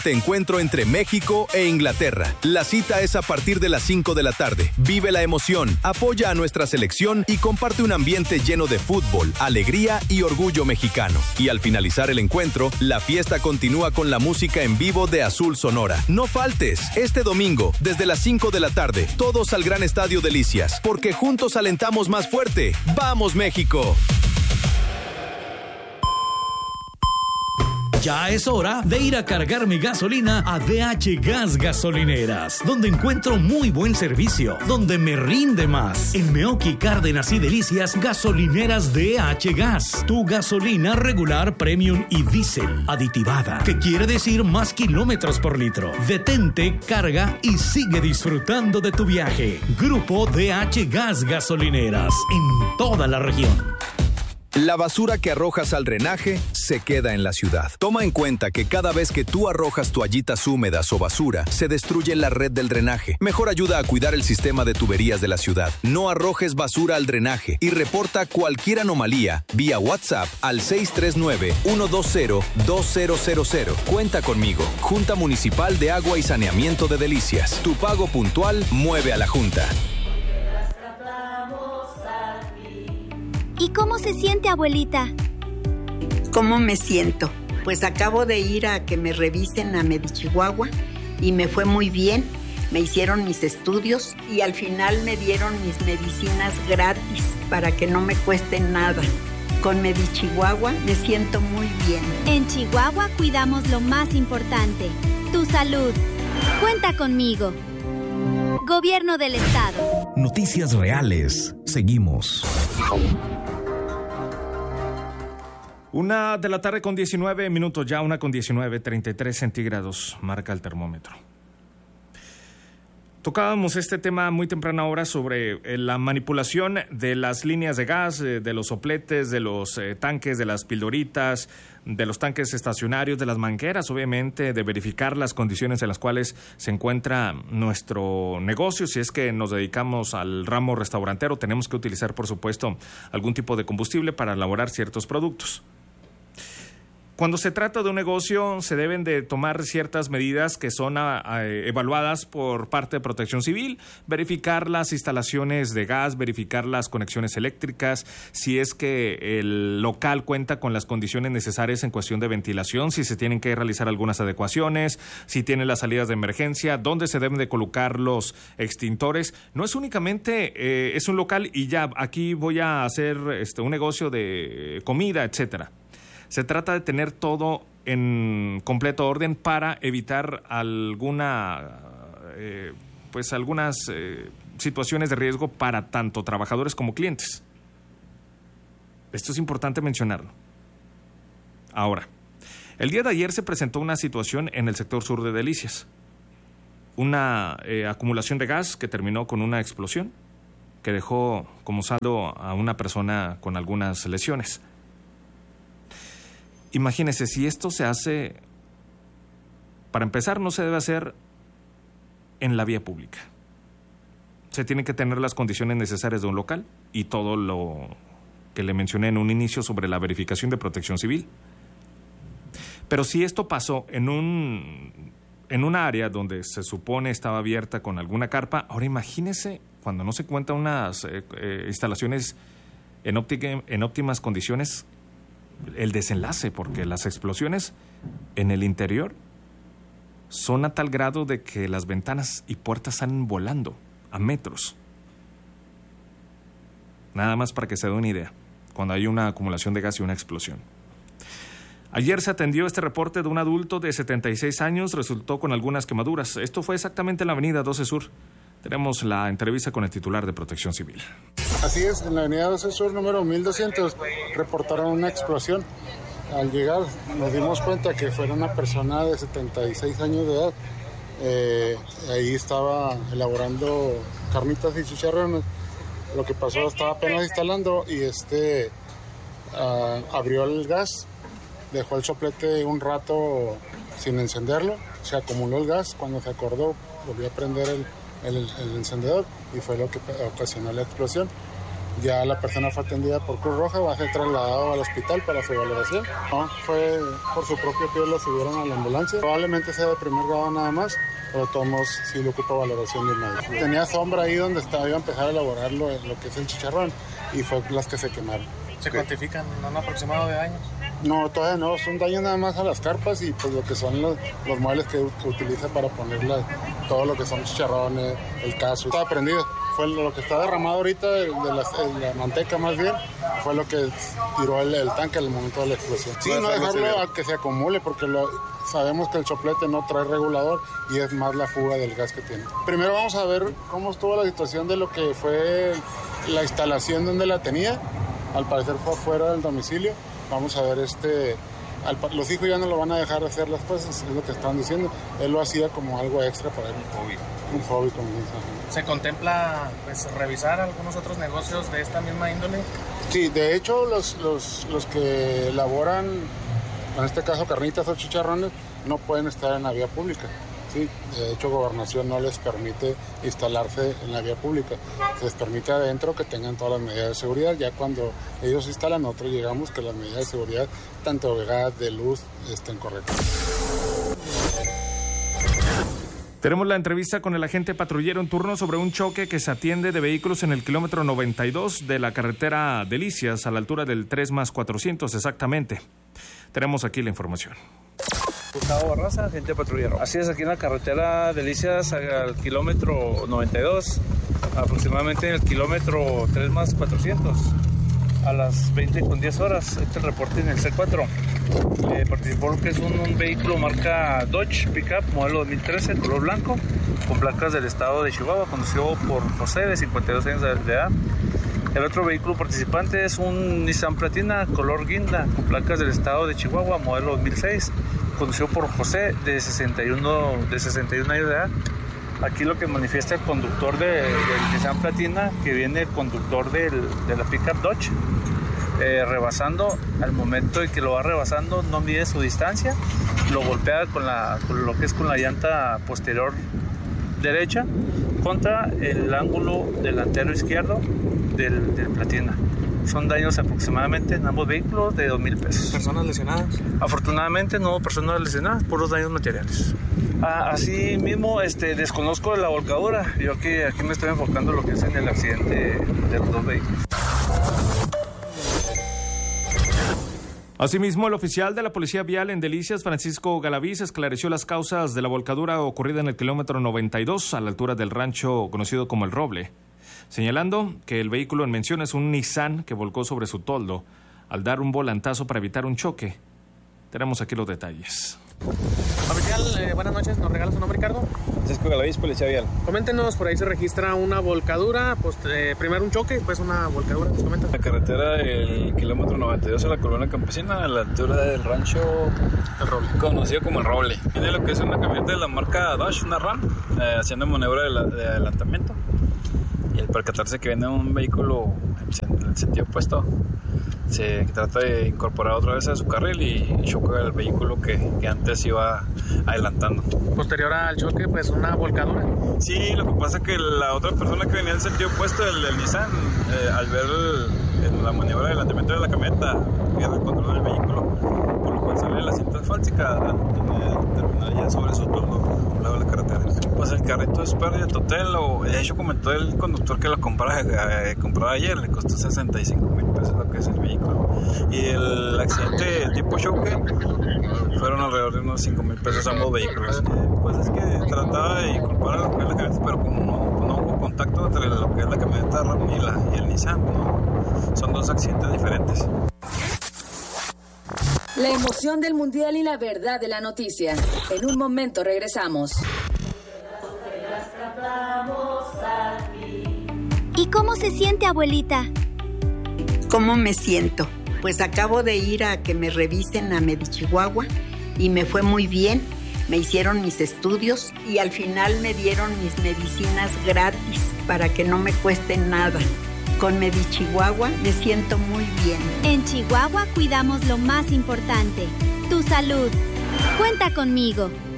Te encuentro entre México e Inglaterra. La cita es a partir de las 5 de la tarde. Vive la emoción, apoya a nuestra selección y comparte un ambiente lleno de fútbol, alegría y orgullo mexicano. Y al finalizar el encuentro, la fiesta continúa con la música en vivo de Azul Sonora. No faltes, este domingo, desde las 5 de la tarde, todos al Gran Estadio Delicias, porque juntos alentamos más fuerte. ¡Vamos, México! Ya es hora de ir a cargar mi gasolina a DH Gas Gasolineras, donde encuentro muy buen servicio, donde me rinde más. En Meoqui, Cárdenas y Delicias, gasolineras DH Gas. Tu gasolina regular, premium y diésel aditivada, que quiere decir más kilómetros por litro. Detente, carga y sigue disfrutando de tu viaje. Grupo DH Gas Gasolineras, en toda la región. La basura que arrojas al drenaje se queda en la ciudad. Toma en cuenta que cada vez que tú arrojas toallitas húmedas o basura, se destruye la red del drenaje. Mejor ayuda a cuidar el sistema de tuberías de la ciudad. No arrojes basura al drenaje y reporta cualquier anomalía vía WhatsApp al 639-120-2000. Cuenta conmigo. Junta Municipal de Agua y Saneamiento de Delicias. Tu pago puntual mueve a la Junta. ¿Y cómo se siente, abuelita? ¿Cómo me siento? Pues acabo de ir a que me revisen a Medichihuahua y me fue muy bien. Me hicieron mis estudios y al final me dieron mis medicinas gratis para que no me cueste nada. Con Medichihuahua me siento muy bien. En Chihuahua cuidamos lo más importante, tu salud. Cuenta conmigo. Gobierno del Estado. Noticias reales. Seguimos. 1:00 con 19 minutos, ya 1:19, 33 centígrados marca el termómetro. Tocábamos este tema muy temprana hora sobre la manipulación de las líneas de gas, de los sopletes, de los tanques, de las pildoritas, de los tanques estacionarios, de las mangueras, obviamente, de verificar las condiciones en las cuales se encuentra nuestro negocio. Si es que nos dedicamos al ramo restaurantero, tenemos que utilizar, por supuesto, algún tipo de combustible para elaborar ciertos productos. Cuando se trata de un negocio, se deben de tomar ciertas medidas que son evaluadas por parte de Protección Civil, verificar las instalaciones de gas, verificar las conexiones eléctricas, si es que el local cuenta con las condiciones necesarias en cuestión de ventilación, si se tienen que realizar algunas adecuaciones, si tiene las salidas de emergencia, dónde se deben de colocar los extintores. No es únicamente, es un local y ya, aquí voy a hacer un negocio de comida, etcétera. Se trata de tener todo en completo orden para evitar algunas situaciones de riesgo para tanto trabajadores como clientes. Esto es importante mencionarlo. Ahora, el día de ayer se presentó una situación en el sector sur de Delicias. Una acumulación de gas que terminó con una explosión que dejó como saldo a una persona con algunas lesiones. Imagínese, si esto se hace, para empezar, no se debe hacer en la vía pública. Se tienen que tener las condiciones necesarias de un local y todo lo que le mencioné en un inicio sobre la verificación de Protección Civil. Pero si esto pasó en una área donde se supone estaba abierta con alguna carpa, ahora imagínese cuando no se cuentan unas instalaciones en óptimas condiciones, el desenlace, porque las explosiones en el interior son a tal grado de que las ventanas y puertas salen volando a metros. Nada más para que se dé una idea, cuando hay una acumulación de gas y una explosión. Ayer se atendió este reporte de un adulto de 76 años, resultó con algunas quemaduras. Esto fue exactamente en la avenida 12 Sur. Tenemos la entrevista con el titular de Protección Civil. Así es, en la avenida 12 Sur, número 1200, reportaron una explosión. Al llegar nos dimos cuenta que fue una persona de 76 años de edad. Ahí estaba elaborando carnitas y chicharrones. Lo que pasó, estaba apenas instalando y abrió el gas, dejó el soplete un rato sin encenderlo, se acumuló el gas, cuando se acordó volvió a prender el encendedor y fue lo que ocasionó la explosión. Ya la persona fue atendida por Cruz Roja, va a ser trasladado al hospital para su valoración. No, fue por su propio pie, lo subieron a la ambulancia. Probablemente sea de primer grado nada más, pero todos modos sí le ocupa valoración del médico. Tenía sombra ahí donde iba a empezar a elaborar lo que es el chicharrón y fue las que se quemaron. ¿Se cuantifican un aproximado de daños? No, todavía no, son daños nada más a las carpas y pues lo que son los muebles que utiliza para ponerla, todo lo que son chicharrones, el caso. Estaba prendido, fue lo que está derramado ahorita de la manteca más bien, fue lo que tiró el tanque al momento de la explosión. Sí, no dejarlo a que se acumule porque sabemos que el soplete no trae regulador y es más la fuga del gas que tiene. Primero vamos a ver cómo estuvo la situación de lo que fue la instalación donde la tenía. Al parecer fue afuera del domicilio. Vamos a ver, los hijos ya no lo van a dejar hacer las cosas, es lo que están diciendo. Él lo hacía como algo extra para él. Un hobby, como dicen. ¿Se contempla revisar algunos otros negocios de esta misma índole? Sí, de hecho los que elaboran, en este caso carnitas o chicharrones, no pueden estar en la vía pública. Sí, de hecho Gobernación no les permite instalarse en la vía pública, se les permite adentro que tengan todas las medidas de seguridad. Ya cuando ellos instalan, nosotros llegamos que las medidas de seguridad, tanto de gas, de luz, estén correctas. Tenemos la entrevista con el agente patrullero en turno sobre un choque que se atiende de vehículos en el kilómetro 92 de la carretera Delicias, a la altura del 3+400 exactamente. Tenemos aquí la información. Gustavo Barraza, agente patrullero. Así es, aquí en la carretera Delicias al kilómetro 92, aproximadamente en el kilómetro 3+400, a las 20:10 horas. Este reporte en el C4. Participó lo que es un vehículo marca Dodge Pickup, modelo 2013, color blanco, con placas del estado de Chihuahua, conducido por José, de 52 años de edad. El otro vehículo participante es un Nissan Platina, color guinda, con placas del estado de Chihuahua, modelo 2006, conducido por José, de 61 años de edad. Aquí lo que manifiesta el conductor del Nissan Platina, que viene el conductor de la pickup Dodge, rebasando. Al momento de que lo va rebasando, no mide su distancia, lo golpea con lo que es con la llanta posterior derecha contra el ángulo delantero izquierdo del Platina. Son daños aproximadamente en ambos vehículos de 2,000 pesos. ¿Personas lesionadas? Afortunadamente no personas lesionadas, puros daños materiales. Así mismo desconozco la volcadura. Yo aquí me estoy enfocando en lo que es en el accidente de los dos vehículos. Asimismo, el oficial de la Policía Vial en Delicias, Francisco Galaviz, esclareció las causas de la volcadura ocurrida en el kilómetro 92, a la altura del rancho conocido como El Roble, señalando que el vehículo en mención es un Nissan que volcó sobre su toldo al dar un volantazo para evitar un choque. Tenemos aquí los detalles. Oficial, buenas noches, ¿nos regala su nombre, Ricardo? Francisco Galaviz, Policía Vial. Coméntenos, por ahí se registra una volcadura, primero un choque, pues una volcadura, ¿nos comenta? La carretera del kilómetro 92 a la Colonia Campesina, a la altura del rancho El Roble, conocido como El Roble. Viene lo que es una camioneta de la marca Dodge, una RAM, haciendo maniobra de adelantamiento. Y al percatarse que viene un vehículo en el sentido opuesto, se trata de incorporar otra vez a su carril y choca el vehículo que antes iba adelantando. Posterior al choque, pues una volcadura. Sí, lo que pasa es que la otra persona que venía en el sentido opuesto, el Nissan, al ver la maniobra de adelantamiento de la camioneta, pierde el control del vehículo, por lo cual sale la cinta asfáltica, terminar ya sobre su turno, a un lado de la carretera. Pues el carrito es pérdida total, de hecho comentó el conductor que lo compraba ayer, le costó 65,000 pesos lo que es el vehículo. Y el accidente tipo choque fueron alrededor de unos 5,000 pesos ambos vehículos. Pues es que trataba de incorporar lo que es la camioneta, pero como no hubo contacto entre lo que es la camioneta RAM y el Nissan, ¿no? Son dos accidentes diferentes. La emoción del mundial y la verdad de la noticia. En un momento regresamos. ¿Y cómo se siente, abuelita? ¿Cómo me siento? Pues acabo de ir a que me revisen a Medichihuahua y me fue muy bien. Me hicieron mis estudios y al final me dieron mis medicinas gratis para que no me cueste nada. Con Medichihuahua me siento muy bien. En Chihuahua cuidamos lo más importante, tu salud. Cuenta conmigo.